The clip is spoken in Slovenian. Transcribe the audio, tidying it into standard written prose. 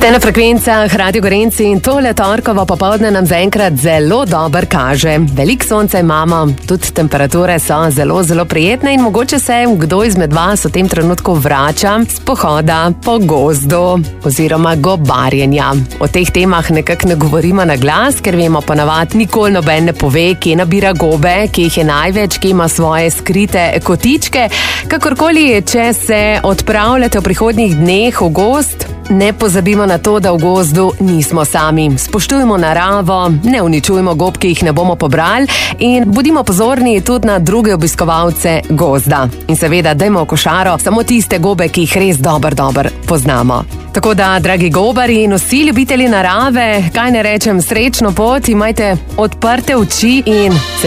Ste na frekvencah Radio Gorenci in tole torkovo popoldne nam zaenkrat zelo dobro kaže. Veliko sonca imamo, tudi temperature so zelo prijetne in mogoče se kdo izmed vas v tem trenutku vrača s pohoda po gozdu oziroma gobarjenja. O teh temah nekako ne govorimo na glas, ker vemo ponavadi nikoli noben ne pove, kje nabira gobe, kje jih je največ, kje ima svoje skrite kotičke. Kakorkoli, če se odpravljate v prihodnjih dneh v gozd, ne pozabimo na to, da v gozdu nismo sami. Spoštujmo naravo, ne uničujmo gob, ki jih ne bomo pobrali in bodimo pozorni tudi na druge obiskovalce gozda. In seveda, dajmo v košaro samo tiste gobe, ki jih res dobro poznamo. Tako da, dragi gobari in vsi ljubitelji narave, kaj ne rečem, srečno pot, imajte odprte oči in